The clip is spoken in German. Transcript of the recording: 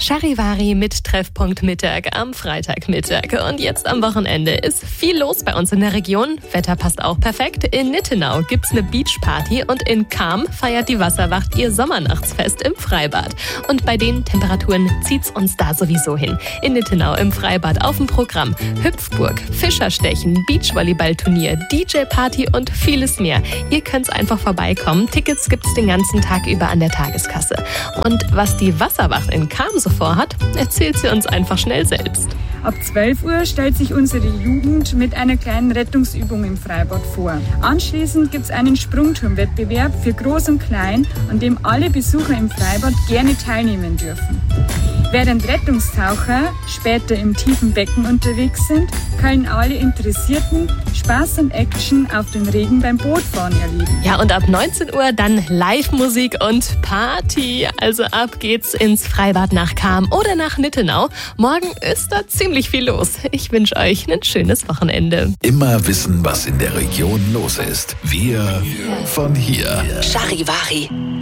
Charivari mit Treffpunkt Mittag am Freitagmittag. Und jetzt am Wochenende ist viel los bei uns in der Region. Wetter passt auch perfekt. In Nittenau gibt's eine Beachparty und in Cham feiert die Wasserwacht ihr Sommernachtsfest im Freibad. Und bei den Temperaturen zieht's uns da sowieso hin. In Nittenau im Freibad auf dem Programm Hüpfburg, Fischerstechen, Beachvolleyballturnier, DJ-Party und vieles mehr. Ihr könnt's einfach vorbeikommen. Tickets gibt's den ganzen Tag über an der Tageskasse. Und was die Wasserwacht in Cham so vorhat, erzählt sie uns einfach schnell selbst. Ab 12 Uhr stellt sich unsere Jugend mit einer kleinen Rettungsübung im Freibad vor. Anschließend gibt es einen Sprungturmwettbewerb für Groß und Klein, an dem alle Besucher im Freibad gerne teilnehmen dürfen. Während Rettungstaucher später im tiefen Becken unterwegs sind, können alle Interessierten Spaß und Action auf den Regen beim Bootfahren erleben. Ja, und ab 19 Uhr dann Live-Musik und Party. Also ab geht's ins Freibad nach Cham oder nach Nittenau. Morgen ist da ziemlich viel los. Ich wünsche euch ein schönes Wochenende. Immer wissen, was in der Region los ist. Wir von hier. Charivari.